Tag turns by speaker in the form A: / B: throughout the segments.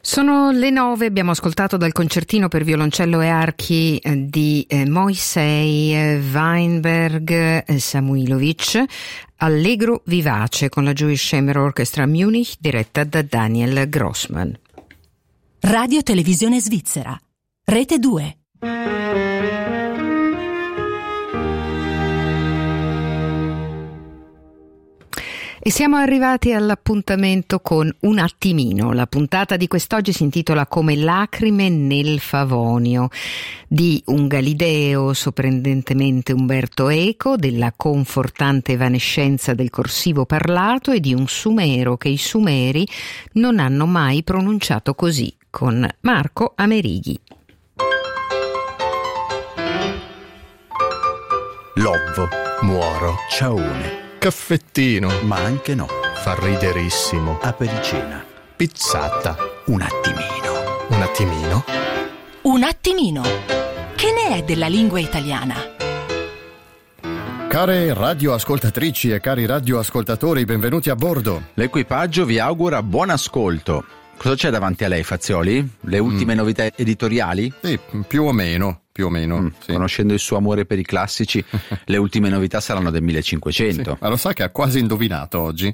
A: Sono le 9, abbiamo ascoltato dal concertino per violoncello e archi di Moisei Weinberg Samuilovic, Allegro vivace con la Jewish Chamber Orchestra Munich diretta da Daniel Grossman.
B: Radio Televisione Svizzera, Rete 2.
A: E siamo arrivati all'appuntamento con Un attimino. La puntata di quest'oggi si intitola Come lacrime nel Favonio, di un Galileo, sorprendentemente Umberto Eco, della confortante evanescenza del corsivo parlato e di un sumero che i sumeri non hanno mai pronunciato così, con Marco Amerighi.
C: Lovvo, muoro, ciaone, caffettino,
D: ma anche no,
C: fa riderissimo,
D: apericena,
C: pizzata,
D: un attimino.
C: un attimino.
B: Un attimino. Che ne è della lingua italiana?
E: Care radioascoltatrici e cari radioascoltatori, benvenuti a bordo.
D: L'equipaggio vi augura buon ascolto. Cosa c'è davanti a lei, Fazioli? Le ultime novità editoriali?
E: Sì, più o meno. Sì.
D: Conoscendo il suo amore per i classici, le ultime novità saranno del 1500.
E: Sì, ma lo sa che ha quasi indovinato oggi?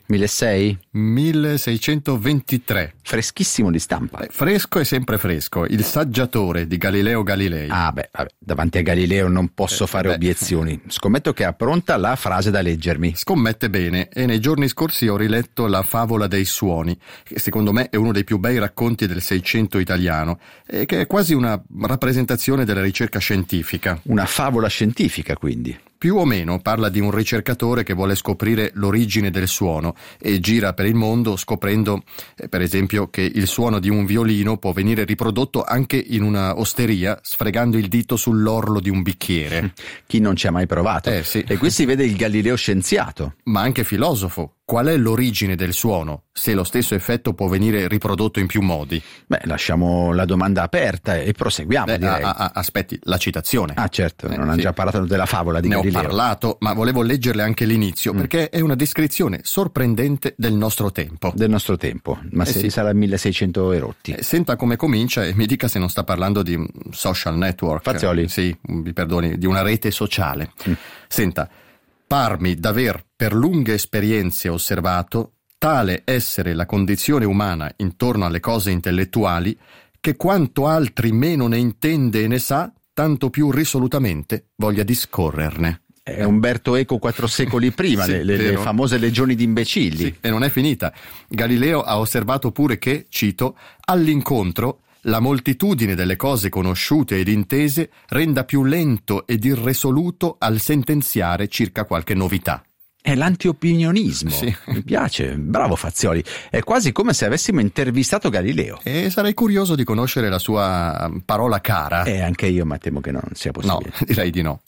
E: 1623.
D: Freschissimo di stampa.
E: Fresco e sempre fresco, il saggiatore di Galileo Galilei.
D: Vabbè, davanti a Galileo non posso fare obiezioni. Scommetto che ha pronta la frase da leggermi.
E: Scommette bene, e nei giorni scorsi ho riletto La favola dei suoni, che secondo me è uno dei più bei racconti del Seicento italiano, e che è quasi una rappresentazione della ricerca scientifica.
D: Una favola scientifica, quindi.
E: Più o meno parla di un ricercatore che vuole scoprire l'origine del suono e gira per il mondo scoprendo, per esempio, che il suono di un violino può venire riprodotto anche in una osteria sfregando il dito sull'orlo di un bicchiere.
D: Chi non ci ha mai provato?
E: Sì.
D: E qui si vede il Galileo scienziato.
E: Ma anche filosofo. Qual è l'origine del suono, se lo stesso effetto può venire riprodotto in più modi?
D: Beh, lasciamo la domanda aperta e proseguiamo, direi.
E: Aspetti, la citazione.
D: Ah, certo, non hanno già parlato della favola di Galileo.
E: Ne ho parlato, ma volevo leggerle anche l'inizio, perché è una descrizione sorprendente del nostro tempo.
D: Del nostro tempo, ma se
E: sì.
D: sarà 1600 e rotti.
E: Senta come comincia e mi dica se non sta parlando di un social network.
D: Fazioli.
E: Sì, mi perdoni, di una rete sociale. Senta. Parmi d'aver per lunghe esperienze osservato tale essere la condizione umana intorno alle cose intellettuali, che quanto altri meno ne intende e ne sa, tanto più risolutamente voglia discorrerne.
D: È Umberto Eco 4 secoli prima,
E: Sì,
D: le famose legioni di imbecilli.
E: Sì, e non è finita. Galileo ha osservato pure che, cito, all'incontro la moltitudine delle cose conosciute ed intese renda più lento ed irresoluto al sentenziare circa qualche novità.
D: È l'antiopinionismo.
E: Sì.
D: Mi piace, bravo Fazioli. È quasi come se avessimo intervistato Galileo.
E: E sarei curioso di conoscere la sua parola cara.
D: Anche io, ma temo che non sia possibile.
E: No, direi di no.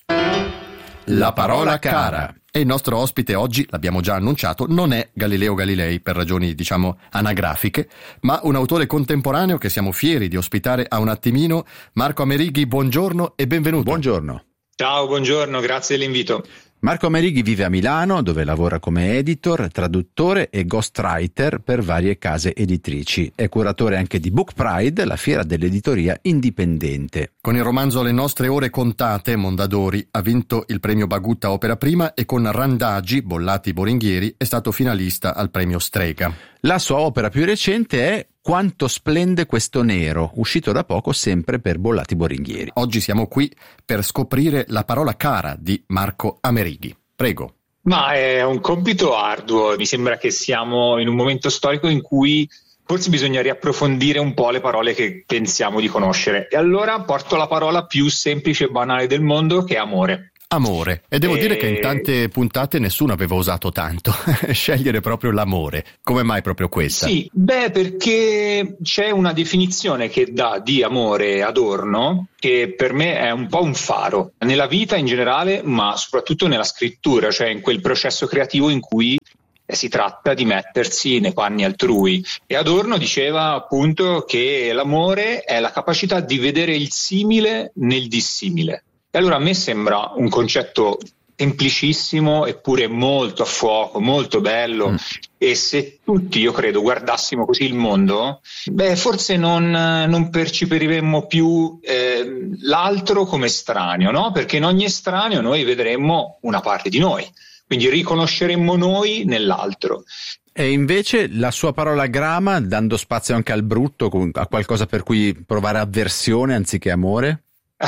E: La parola cara. E il nostro ospite oggi, l'abbiamo già annunciato, non è Galileo Galilei per ragioni, anagrafiche, ma un autore contemporaneo che siamo fieri di ospitare a Un attimino. Marco Amerighi, buongiorno e benvenuto.
D: Buongiorno.
F: Ciao, buongiorno, grazie dell'invito.
D: Marco Amerighi vive a Milano, dove lavora come editor, traduttore e ghostwriter per varie case editrici. È curatore anche di Book Pride, la fiera dell'editoria indipendente.
E: Con il romanzo Le nostre ore contate, Mondadori ha vinto il premio Bagutta Opera Prima e con Randagi, Bollati Boringhieri, è stato finalista al premio Strega.
D: La sua opera più recente è Quanto splende questo nero, uscito da poco sempre per Bollati Boringhieri.
E: Oggi siamo qui per scoprire la parola cara di Marco Amerighi. Prego.
F: Ma è un compito arduo, mi sembra che siamo in un momento storico in cui forse bisogna riapprofondire un po' le parole che pensiamo di conoscere. E allora porto la parola più semplice e banale del mondo, che è amore.
E: Amore. E devo dire che in tante puntate nessuno aveva usato tanto. Scegliere proprio l'amore. Come mai proprio questa?
F: Sì, perché c'è una definizione che dà di amore Adorno, che per me è un po' un faro nella vita in generale, ma soprattutto nella scrittura, cioè in quel processo creativo in cui si tratta di mettersi nei panni altrui. E Adorno diceva appunto che l'amore è la capacità di vedere il simile nel dissimile. E allora a me sembra un concetto semplicissimo eppure molto a fuoco, molto bello, E se tutti, io credo, guardassimo così il mondo, forse non percepiremmo più l'altro come estraneo, no? Perché in ogni estraneo noi vedremmo una parte di noi, quindi riconosceremmo noi nell'altro.
D: E invece la sua parola grama, dando spazio anche al brutto, a qualcosa per cui provare avversione anziché amore?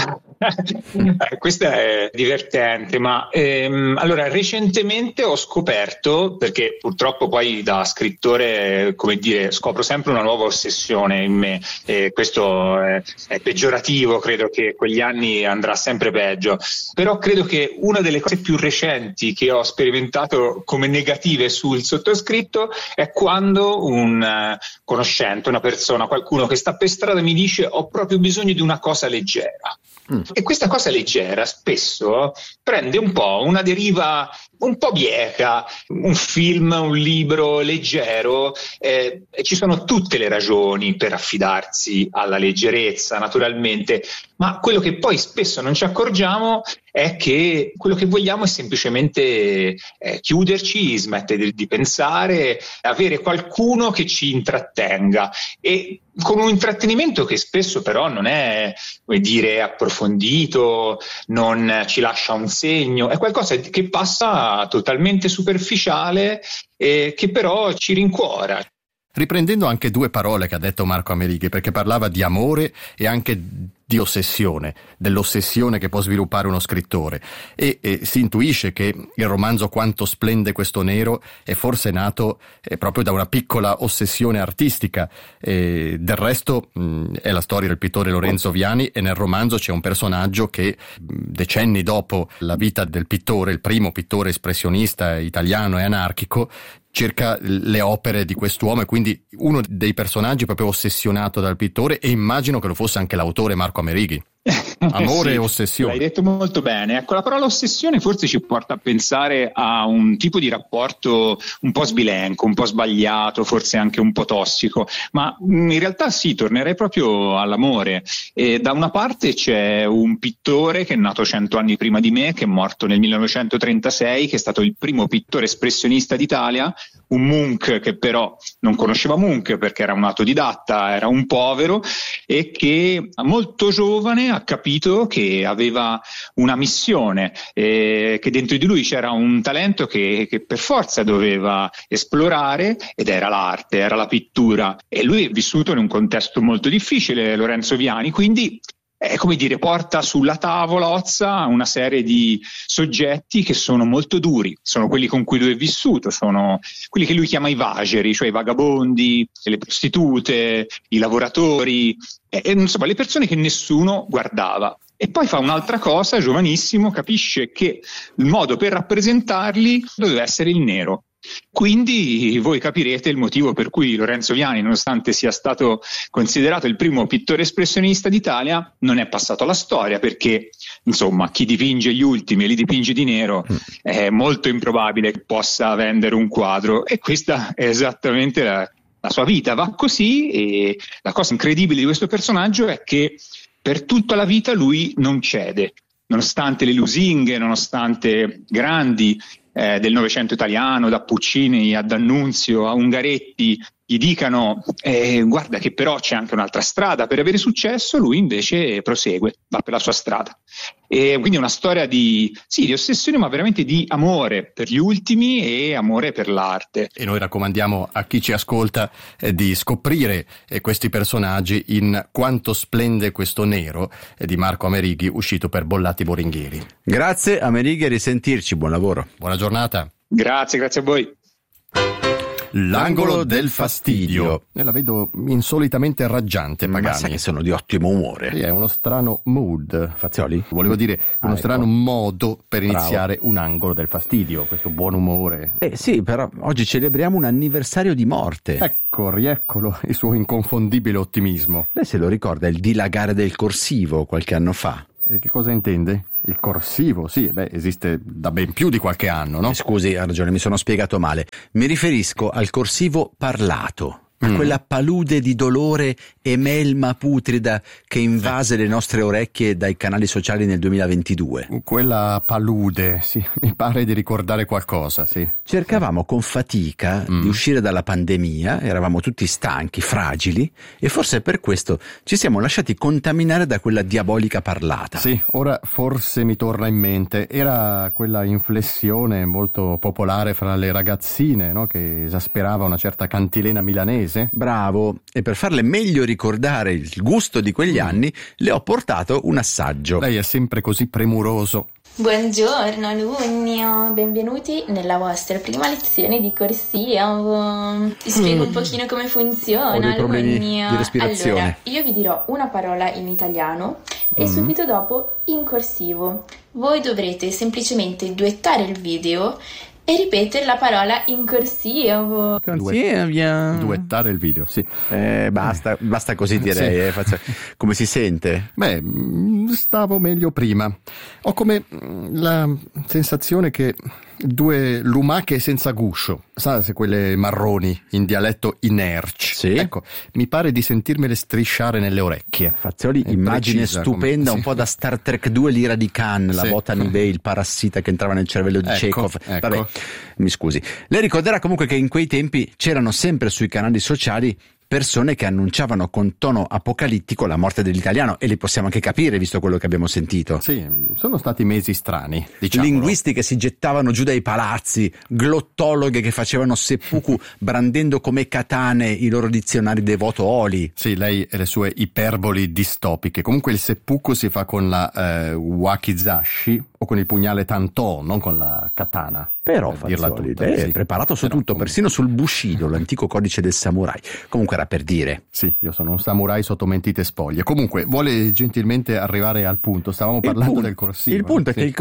F: Questo è divertente, ma allora recentemente ho scoperto, perché purtroppo poi da scrittore, come dire, scopro sempre una nuova ossessione in me, questo è peggiorativo, credo che con gli anni andrà sempre peggio, però credo che una delle cose più recenti che ho sperimentato come negative sul sottoscritto è quando un conoscente, una persona, qualcuno che sta per strada mi dice: ho proprio bisogno di una cosa leggera. E questa cosa leggera spesso prende un po' una deriva un po' bieca. Un film, un libro leggero, ci sono tutte le ragioni per affidarsi alla leggerezza, naturalmente, ma quello che poi spesso non ci accorgiamo è che quello che vogliamo è semplicemente chiuderci, smettere di pensare, avere qualcuno che ci intrattenga, e con un intrattenimento che spesso però non è, come dire, approfondito, non ci lascia un segno, è qualcosa che passa totalmente superficiale e che però ci rincuora.
E: Riprendendo anche due parole che ha detto Marco Amerighi, perché parlava di amore e anche di ossessione, dell'ossessione che può sviluppare uno scrittore, e si intuisce che il romanzo Quanto splende questo nero è forse nato proprio da una piccola ossessione artistica. Del resto è la storia del pittore Lorenzo Viani, e nel romanzo c'è un personaggio che decenni dopo la vita del pittore, il primo pittore espressionista italiano e anarchico, cerca le opere di quest'uomo, e quindi uno dei personaggi proprio ossessionato dal pittore, e immagino che lo fosse anche l'autore Marco Amerighi. Amore
F: sì,
E: e ossessione.
F: L'hai detto molto bene. Ecco, la parola ossessione forse ci porta a pensare a un tipo di rapporto un po' sbilenco, un po' sbagliato, forse anche un po' tossico, ma in realtà sì, tornerei proprio all'amore. E da una parte c'è un pittore che è nato 100 anni prima di me, che è morto nel 1936, che è stato il primo pittore espressionista d'Italia, un Munch che però non conosceva Munch perché era un autodidatta, era un povero, e che molto giovane ha capito che aveva una missione, che dentro di lui c'era un talento che per forza doveva esplorare, ed era l'arte, era la pittura, e lui è vissuto in un contesto molto difficile, Lorenzo Viani, quindi come dire, porta sulla tavola Ozza una serie di soggetti che sono molto duri, sono quelli con cui lui è vissuto, sono quelli che lui chiama i vageri, cioè i vagabondi, le prostitute, i lavoratori, insomma le persone che nessuno guardava. E poi fa un'altra cosa, giovanissimo, capisce che il modo per rappresentarli doveva essere il nero. Quindi voi capirete il motivo per cui Lorenzo Viani, nonostante sia stato considerato il primo pittore espressionista d'Italia, non è passato alla storia, perché insomma chi dipinge gli ultimi e li dipinge di nero è molto improbabile che possa vendere un quadro, e questa è esattamente la sua vita, va così. E la cosa incredibile di questo personaggio è che per tutta la vita lui non cede, nonostante le lusinghe, nonostante grandi del Novecento italiano, da Puccini a D'Annunzio a Ungaretti, gli dicano guarda che però c'è anche un'altra strada per avere successo, lui invece prosegue, va per la sua strada. E quindi è una storia di ossessione, ma veramente di amore per gli ultimi e amore per l'arte.
E: E noi raccomandiamo a chi ci ascolta di scoprire questi personaggi in Quanto splende questo nero di Marco Amerighi, uscito per Bollati Boringhieri.
D: Grazie Amerighi, a risentirci, buon lavoro.
E: Buona giornata.
F: Grazie a voi.
E: L'angolo del fastidio. La vedo insolitamente raggiante, Pagani.
D: Ma sai che sono di ottimo umore.
E: Sì, è uno strano mood.
D: Fazioli?
E: Volevo dire uno strano
D: ecco.
E: modo per iniziare
D: Bravo.
E: un angolo del fastidio, questo buon umore.
D: Sì, però oggi celebriamo un anniversario di morte.
E: Ecco, rieccolo il suo inconfondibile ottimismo.
D: Lei se lo ricorda il dilagare del corsivo qualche anno fa?
E: E che cosa intende? Il corsivo, sì, esiste da ben più di qualche anno, no?
D: Scusi, ha ragione, mi sono spiegato male. Mi riferisco al corsivo parlato. a quella palude di dolore e melma putrida che invase le nostre orecchie dai canali sociali nel 2022.
E: Quella palude, sì, mi pare di ricordare qualcosa, sì.
D: Cercavamo con fatica di uscire dalla pandemia, eravamo tutti stanchi, fragili, e forse per questo ci siamo lasciati contaminare da quella diabolica parlata.
E: Sì, ora forse mi torna in mente, era quella inflessione molto popolare fra le ragazzine, no? Che esasperava una certa cantilena milanese.
D: Bravo, e per farle meglio ricordare il gusto di quegli anni le ho portato un assaggio.
E: Lei è sempre così premuroso.
G: Buongiorno alunni, benvenuti nella vostra prima lezione di corsivo. Ti spiego un pochino come funziona.
D: Ho dei problemi
G: alunni.
D: di respirazione.
G: Allora, io vi dirò una parola in italiano e subito dopo in corsivo. Voi dovrete semplicemente duettare il video e ripetere la parola in corsivo.
E: Duettare il video, sì.
D: Basta così, direi. Come si sente?
E: Beh, stavo meglio prima. Ho come la sensazione che due lumache senza guscio, sai, se quelle marroni in dialetto inerci.
D: Sì.
E: Ecco, mi pare di sentirmele strisciare nelle orecchie.
D: Fazioli, immagine
E: precisa,
D: stupenda, un
E: sì.
D: po' da Star Trek 2, l'ira di Khan, la
E: Sì.
D: botta Nibé, il parassita che entrava nel cervello di Chekhov.
E: Ecco.
D: Vabbè, mi scusi. Lei ricorderà comunque che in quei tempi c'erano sempre sui canali sociali persone che annunciavano con tono apocalittico la morte dell'italiano, e li possiamo anche capire visto quello che abbiamo sentito.
E: Sì, sono stati mesi strani, diciamo.
D: Linguisti che si gettavano giù dai palazzi, glottologhe che facevano seppuku brandendo come katane i loro dizionari devoto oli.
E: Sì, lei e le sue iperboli distopiche. Comunque il seppuku si fa con la wakizashi o con il pugnale tantò, non con la katana.
D: Però
E: per dirla
D: Fazioli,
E: tutta,
D: lei è
E: sì.
D: preparato su
E: Però,
D: tutto,
E: comunque.
D: persino sul bushido, l'antico codice del samurai. Comunque era per dire.
E: Sì, io sono un samurai sotto mentite spoglie. Comunque, vuole gentilmente arrivare al punto. Stavamo parlando del corsivo.
D: Il punto è che il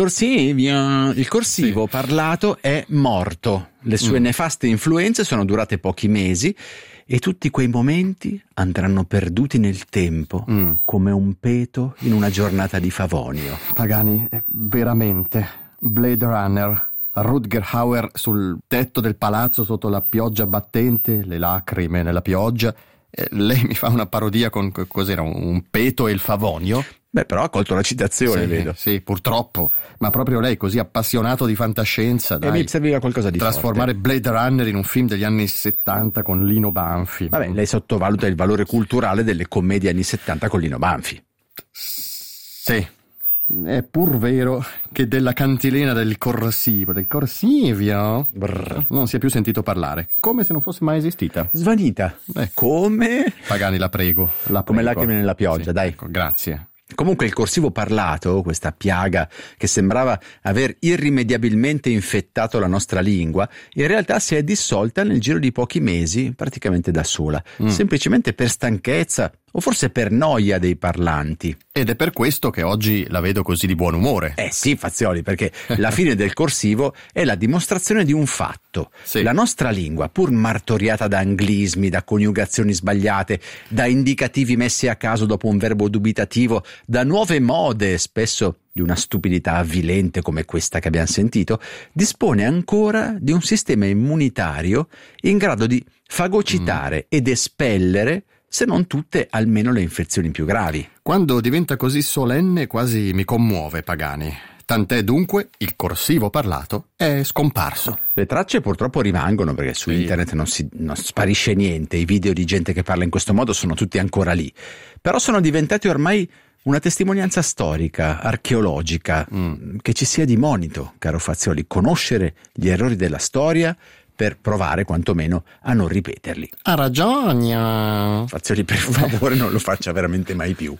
D: corsivo
E: Sì.
D: parlato è morto. Le sue nefaste influenze sono durate pochi mesi e tutti quei momenti andranno perduti nel tempo, come un peto in una giornata di Favonio.
E: Pagani, veramente, Blade Runner, Rutger Hauer sul tetto del palazzo sotto la pioggia battente, le lacrime nella pioggia. Lei mi fa una parodia con cos'era, un peto e il Favonio?
D: Beh, però ha colto la citazione,
E: Sì,
D: vedo.
E: sì, purtroppo, ma proprio lei così appassionato di fantascienza,
D: E
E: dai,
D: mi serviva qualcosa di
E: trasformare
D: forte.
E: Blade Runner in un film degli anni 70 con Lino Banfi.
D: Vabbè, lei sottovaluta il valore culturale delle commedie anni 70 con Lino Banfi.
E: Sì, è pur vero che della cantilena del corsivo non si è più sentito parlare, come se non fosse mai esistita.
D: Svanita. Come?
E: Pagani, la prego.
D: Come lacrime nella pioggia,
E: Sì,
D: dai.
E: ecco, grazie.
D: Comunque il corsivo parlato, questa piaga che sembrava aver irrimediabilmente infettato la nostra lingua, in realtà si è dissolta nel giro di pochi mesi, praticamente da sola, semplicemente per stanchezza o forse per noia dei parlanti.
E: Ed è per questo che oggi la vedo così di buon umore.
D: Sì, Fazioli, perché la fine del corsivo è la dimostrazione di un fatto.
E: Sì.
D: La nostra lingua, pur martoriata da anglismi, da coniugazioni sbagliate, da indicativi messi a caso dopo un verbo dubitativo, da nuove mode, spesso di una stupidità avvilente come questa che abbiamo sentito, dispone ancora di un sistema immunitario in grado di fagocitare ed espellere, se non tutte, almeno le infezioni più gravi.
E: Quando diventa così solenne quasi mi commuove, Pagani. Tant'è dunque il corsivo parlato è scomparso.
D: Le tracce purtroppo rimangono perché su internet non sparisce niente, i video di gente che parla in questo modo sono tutti ancora lì, però sono diventati ormai una testimonianza storica, archeologica, che ci sia di monito, caro Fazioli, conoscere gli errori della storia per provare quantomeno a non ripeterli.
E: Ha ragione.
D: Fazioli, per favore, non lo faccia veramente mai più.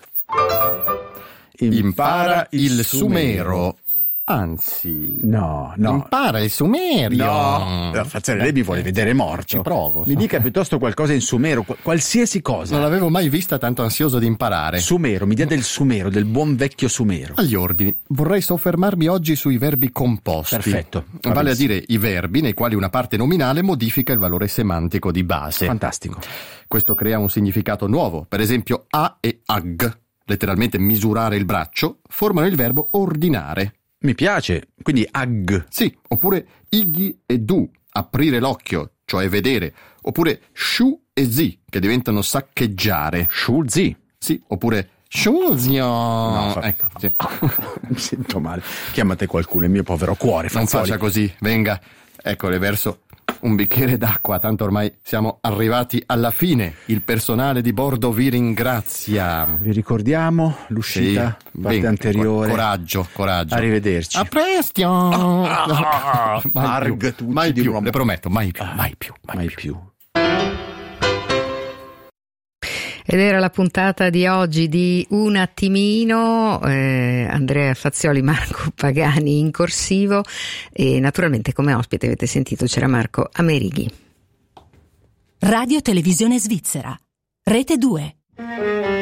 E: Impara il sumero. Anzi,
D: No.
E: impara il sumerio.
D: No, Fazioli, lei mi vuole vedere morto.
E: Ci provo.
D: Mi dica piuttosto qualcosa in sumero, qualsiasi cosa.
E: Non l'avevo mai vista tanto ansioso di imparare.
D: Sumero, mi dia del sumero, del buon vecchio sumero.
E: Agli ordini. Vorrei soffermarmi oggi sui verbi composti.
D: Perfetto. Va
E: Vale a
D: benissimo.
E: dire i verbi nei quali una parte nominale modifica il valore semantico di base.
D: Fantastico.
E: Questo crea un significato nuovo. Per esempio, a e ag, letteralmente misurare il braccio, formano il verbo ordinare.
D: Mi piace, quindi ag.
E: Sì, oppure ighi e du, aprire l'occhio, cioè vedere, oppure shu e zi, che diventano saccheggiare.
D: Sciulzi.
E: Sì, oppure Schulzio.
D: No,
E: Ecco, sì.
D: Mi sento male. Chiamate qualcuno, il mio povero cuore.
E: Non
D: Fazzoli.
E: faccia così, venga. Ecco, le verso un bicchiere d'acqua, tanto ormai siamo arrivati alla fine. Il personale di bordo vi ringrazia.
D: Vi ricordiamo l'uscita,
E: Sì,
D: parte
E: venga,
D: anteriore.
E: Coraggio.
D: Arrivederci.
E: A presto.
D: Arg tutti
E: mai
D: di
E: più,
D: nuovo.
E: le prometto, mai più.
D: Mai più.
A: Ed era la puntata di oggi di Un attimino, Andrea Fazioli, Marco Pagani in corsivo e naturalmente come ospite avete sentito c'era Marco Amerighi.
B: Radio Televisione Svizzera, Rete 2.